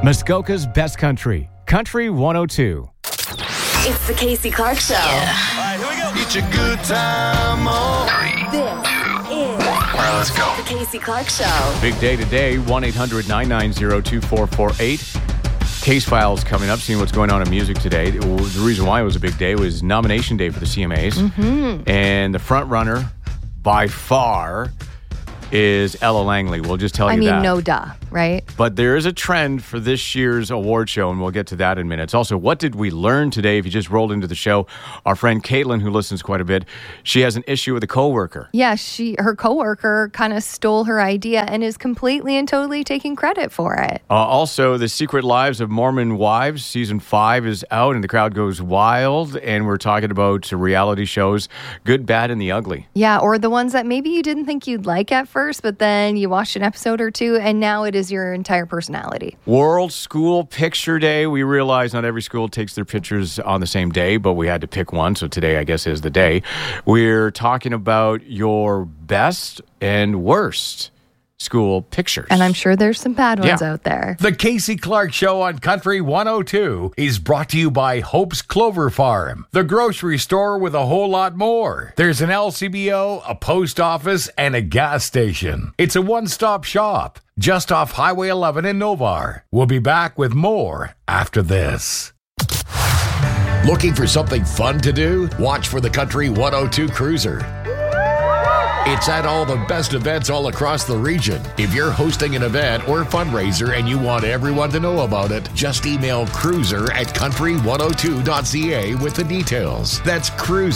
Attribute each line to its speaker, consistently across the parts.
Speaker 1: Muskoka's Best Country, Country 102.
Speaker 2: It's the Casey Clark Show.
Speaker 3: Yeah. All right, here we go. It's a good time.
Speaker 2: This is
Speaker 3: All right, let's go.
Speaker 2: the Casey Clark Show.
Speaker 1: Big day today, 1-800-990-2448. Case files coming up, seeing what's going on in music today. The reason why it was a big day was nomination day for the CMAs. Mm-hmm. And the front runner, by far, is Ella Langley. We'll just tell you that.
Speaker 4: no duh, right?
Speaker 1: But there is a trend for this year's award show, and we'll get to that in minutes. Also, what did we learn today? If you just rolled into the show, our friend Caitlin, who listens quite a bit, she has an issue with a coworker.
Speaker 4: Yeah, her coworker kind of stole her idea and is completely and totally taking credit for it.
Speaker 1: Also, The Secret Lives of Mormon Wives, Season 5 is out, and the crowd goes wild, and we're talking about reality shows, good, bad, and the ugly.
Speaker 4: Yeah, or the ones that maybe you didn't think you'd like at first, but then you watched an episode or two, and now it is your entire personality.
Speaker 1: World School Picture Day. We realize not every school takes their pictures on the same day, but we had to pick one, so today, I guess, is the day. We're talking about your best and worst school pictures.
Speaker 4: And I'm sure there's some bad ones out there.
Speaker 5: The Casey Clark Show on Country 102 is brought to you by Hope's Clover Farm, the grocery store with a whole lot more. There's an LCBO, a post office, and a gas station. It's a one-stop shop just off Highway 11 in Novar. We'll be back with more after this.
Speaker 6: Looking for something fun to do? Watch for the Country 102 Cruiser. It's at all the best events all across the region. If you're hosting an event or fundraiser and you want everyone to know about it, just email cruiser@country102.ca with the details. That's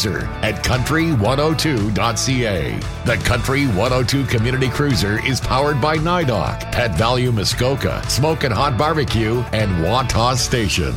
Speaker 6: cruiser@country102.ca. The Country 102 Community Cruiser is powered by NIDOC, Pet Value Muskoka, Smokin' Hot Barbecue, and Wantagh Station.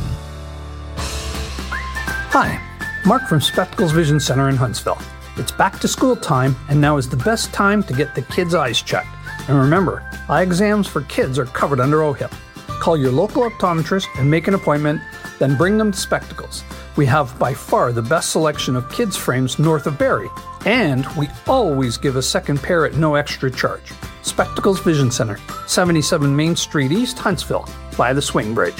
Speaker 7: Hi, Mark from Spectacles Vision Center in Huntsville. It's back to school time, and now is the best time to get the kids' eyes checked. And remember, eye exams for kids are covered under OHIP. Call your local optometrist and make an appointment, then bring them to Spectacles. We have by far the best selection of kids' frames north of Barrie, and we always give a second pair at no extra charge. Spectacles Vision Center, 77 Main Street East, Huntsville, by the Swing Bridge.